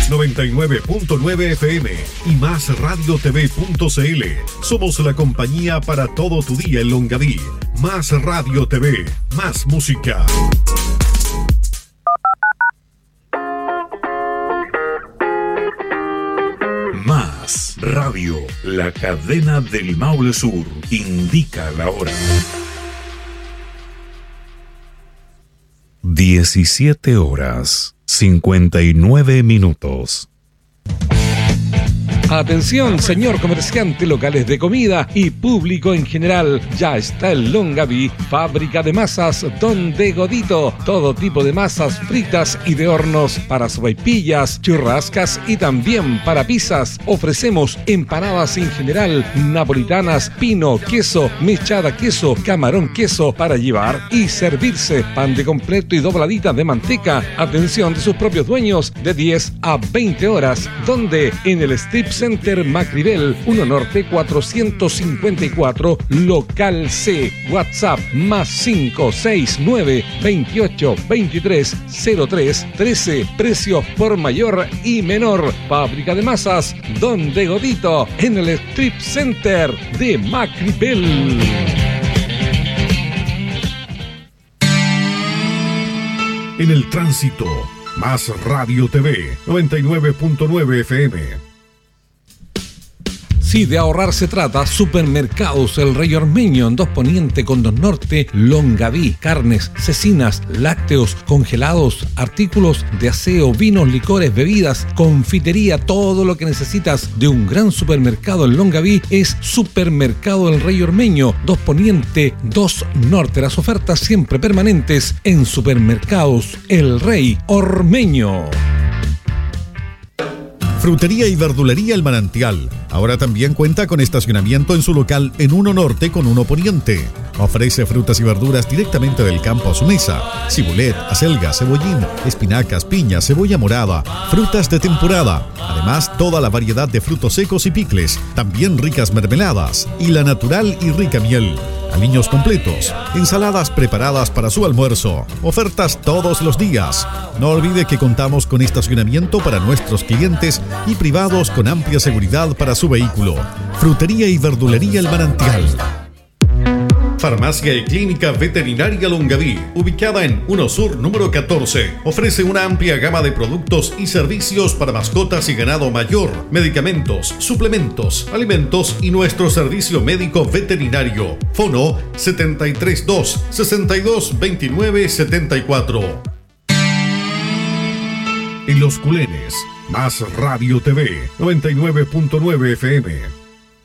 99.9 FM y MásRadioTV.cl. Somos la compañía para todo tu día en Longaví. Más Radio TV, más música. Más Radio, la cadena del Maule Sur, indica la hora. 17 horas, 59 minutos. Atención, señor comerciante, locales de comida y público en general. Ya está el Longaví, fábrica de masas Don de Godito. Todo tipo de masas fritas y de hornos para sopaipillas, churrascas y también para pizzas. Ofrecemos empanadas en general, napolitanas, pino, queso, mechada queso, camarón queso para llevar y servirse. Pan de completo y dobladitas de manteca. Atención de sus propios dueños de 10 a 20 horas. Donde en el Strip Center Macribel, 1 Norte 454, local C. WhatsApp más 569 28 23 03 13. Precios por mayor y menor. Fábrica de masas Don de Godito en el Strip Center de Macribel. En el tránsito, Más Radio TV, 99.9 FM. Si de ahorrar se trata, Supermercados El Rey Ormeño en 2 Poniente con 2 Norte, Longaví, carnes, cecinas, lácteos, congelados, artículos de aseo, vinos, licores, bebidas, confitería, todo lo que necesitas de un gran supermercado en Longaví es Supermercado El Rey Ormeño, 2 Poniente, 2 Norte. Las ofertas siempre permanentes en Supermercados El Rey Ormeño. Frutería y verdulería El Manantial. Ahora también cuenta con estacionamiento en su local en 1 Norte con 1 Poniente. Ofrece frutas y verduras directamente del campo a su mesa. Cibulet, acelga, cebollín, espinacas, piña, cebolla morada, frutas de temporada. Además, toda la variedad de frutos secos y picles. También ricas mermeladas y la natural y rica miel. Aliños completos, ensaladas preparadas para su almuerzo, ofertas todos los días. No olvide que contamos con estacionamiento para nuestros clientes y privados con amplia seguridad para su vehículo. Frutería y verdulería El Manantial. Farmacia y Clínica Veterinaria Longaví, ubicada en 1 Sur número 14. Ofrece una amplia gama de productos y servicios para mascotas y ganado mayor, medicamentos, suplementos, alimentos y nuestro servicio médico veterinario. Fono 732 62 29 74. En Los Culenes, Más Radio TV, 99.9 FM.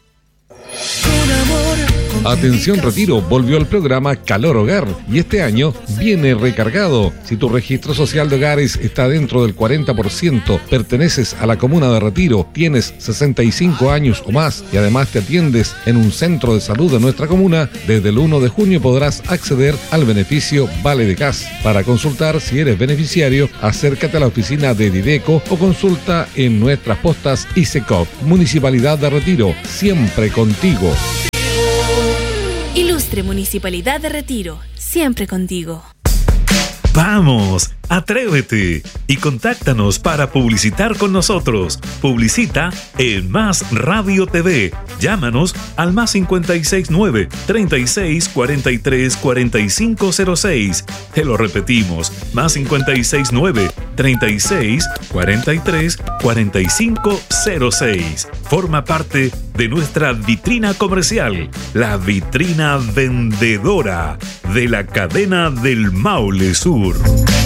Atención Retiro, volvió el programa Calor Hogar y este año viene recargado. Si tu registro social de hogares está dentro del 40%, perteneces a la comuna de Retiro, tienes 65 años o más y además te atiendes en un centro de salud de nuestra comuna, desde el 1 de junio podrás acceder al beneficio Vale de Cas. Para consultar si eres beneficiario, acércate a la oficina de Dideco o consulta en nuestras postas ISECOP. Municipalidad de Retiro, siempre contigo. Ilustre Municipalidad de Retiro, siempre contigo. ¡Vamos! ¡Atrévete! Y contáctanos para publicitar con nosotros. Publicita en Más Radio TV. Llámanos al más 569 36 43 45 06. Te lo repetimos, más 569 36 43 45 06. Forma parte de nuestra vitrina comercial, la vitrina vendedora de la cadena del Maule Sur.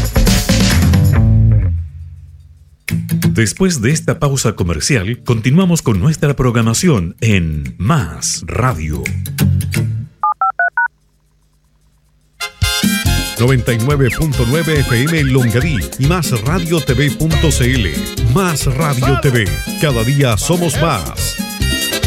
Después de esta pausa comercial, continuamos con nuestra programación en Más Radio. 99.9 FM en Longaví y MásRadioTV.cl. Más Radio TV. Cada día somos más.